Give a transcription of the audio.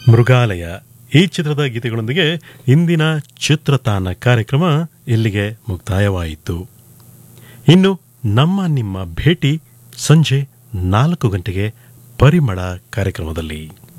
ಮೃಗಾಲಯ ಈ ಚಿತ್ರದ ಗೀತೆಗಳೊಂದಿಗೆ ಇಂದಿನ ಚಿತ್ರತಾನ ಕಾರ್ಯಕ್ರಮ ಇಲ್ಲಿಗೆ ಮುಕ್ತಾಯವಾಯಿತು. ಇನ್ನು ನಿಮ್ಮ ಭೇಟಿ ಸಂಜೆ 4 ಗಂಟೆಗೆ ಪರಿಮಳ ಕಾರ್ಯಕ್ರಮದಲ್ಲಿ.